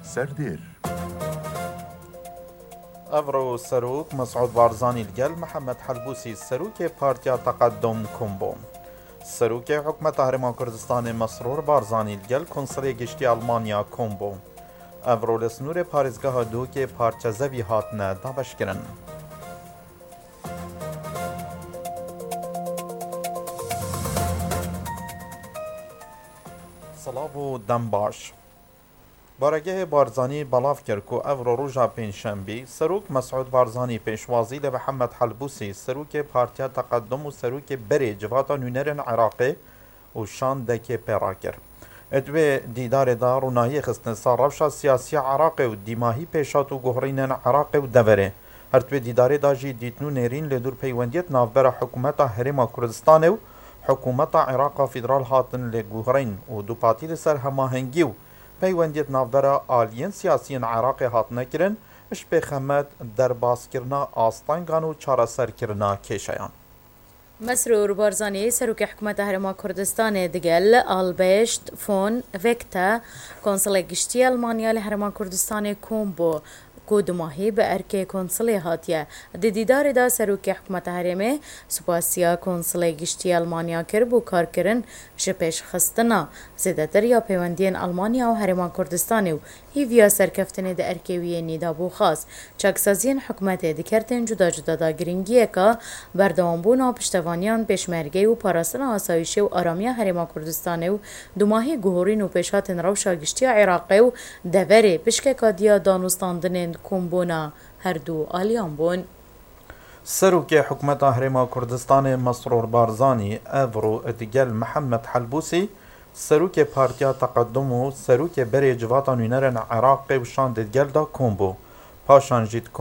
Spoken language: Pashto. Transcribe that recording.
سردير افرو سروك مسعود بارزاني الجل محمد حلبوسي السروك بارتيا تقدم كومبو سروك حكومة هرمان كردستان مسرور بارزاني الجل كونسلي گشتي ألمانيا كومبو افرو لسنور پاريزگاه دوك پارچه زوي هاتنه دابش کرن سلاو دنباش بارگه بارزانی بلاف کرد که افرو روژا پنجشنبه سروک مسعود بارزانی پیشوازی ل محمد حلبوسی سروک پارتیا تقدم و سروک بری جواتا نونرن عراقی و شان دکی پیرا کرد. ادوی دیدار دا رونایی خستن ساروشا سیاسی عراقی و دیماهی پیشات و گهرینن عراقی و دوره. هر توی دیدار دا جی دیتنو نرین لدور پیوندیت نافبر حکومت هرما کردستان و حکومت عراق فدرال هاتن لگهرین و دو پاتی لسر هماهنگی و پیوندیت نافبر آلیین سیاسیین عراقی هاتنه کرن اش بخمت در باز کرنا آستانگان و چارا سر کرنا کشایان. مسرور بارزانی سروک حکومت هرما کردستان دگل آلبشت فون وکتا کنسل گشتی آلمانیا لهرما کردستان کومبو کود ماهی به ارکه کنسلی هاتیه دیدار دا سروک حکومت هرمه سپاسیا کنسلی گشتی آلمانیا کربو کار کرن جپش خستنا زیادتر یا پیوندین آلمانیا و هرمان کردستان و هیویا سرکفتن دا ارکه وی نیدا بو خاص چاکسازین حکومت دکرتن جدا جدا دا گرینگیه که بردوان بونا پشتوانیان پیشمرگه و پاراستن آسایشه و آرامیا هرمان کردستان و دو ماهی گهورین و پیشاتن روشا گشتی عراقی و دوره پشک کادیا دانستاندن کومبونا هر دو آلیان بون. سروک حکومت هرما کردستان مسرور بارزانی افرو ادگل محمد حلبوسی سروک پارتیا تقدم و سروک بری جواتا نونرن عراقی و شان ادگل دا کومبو پاشان جید